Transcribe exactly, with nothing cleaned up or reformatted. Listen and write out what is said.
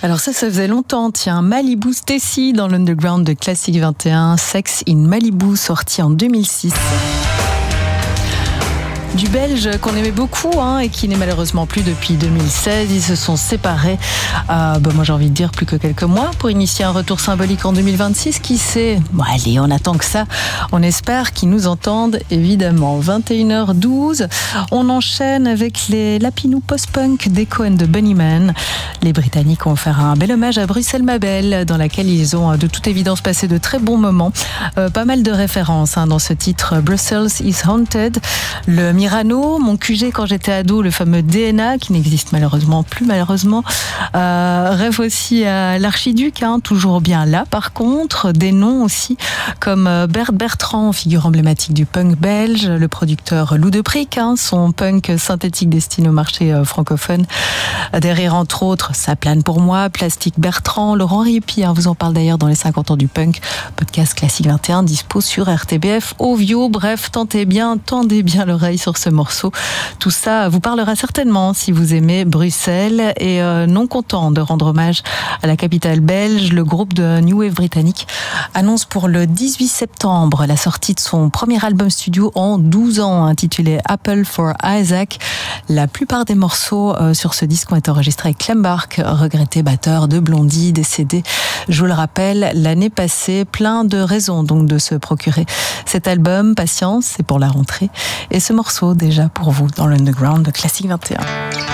Alors ça, ça faisait longtemps. Tiens, Malibu Stacy dans l'underground de Classic vingt et un, Sex in Malibu, sorti en deux mille six. Du Belge qu'on aimait beaucoup hein, et qui n'est malheureusement plus depuis deux mille seize. Ils se sont séparés, euh, bah moi j'ai envie de dire plus que quelques mois pour initier un retour symbolique en deux mille vingt-six. Qui sait? Bon allez, on attend que ça. On espère qu'ils nous entendent évidemment. vingt et une heures douze, on enchaîne avec les lapinous post-punk d'Echo and the Bunnymen. Les Britanniques ont fait un bel hommage à Bruxelles ma belle, dans laquelle ils ont de toute évidence passé de très bons moments. Euh, pas mal de références hein, dans ce titre Brussels is Haunted. Le Myrano, mon Q G quand j'étais ado, le fameux D N A qui n'existe malheureusement plus malheureusement. Euh, rêve aussi à l'Archiduc, hein, toujours bien là par contre. Des noms aussi comme Bert Bertrand, figure emblématique du punk belge, le producteur Lou Depric, hein, son punk synthétique destiné au marché euh, francophone. Derrière entre autres Ça plane pour moi, Plastique Bertrand, Laurent Riepi, hein, vous en parle d'ailleurs dans les cinquante ans du punk, podcast Classique vingt et un dispo sur R T B F, Ovio. Bref, tentez bien, tendez bien l'oreille sur ce morceau. Tout ça vous parlera certainement si vous aimez Bruxelles. Et euh, non content de rendre hommage à la capitale belge, le groupe de New Wave britannique annonce pour le dix-huit septembre la sortie de son premier album studio en douze ans, intitulé Apple for Isaac. La plupart des morceaux euh, sur ce disque ont été enregistrés avec Clem Bark, regretté batteur de Blondie, décédé, je vous le rappelle, l'année passée. Plein de raisons donc de se procurer cet album. Patience, c'est pour la rentrée. Et ce morceau déjà pour vous dans l'Underground de Classique vingt et un.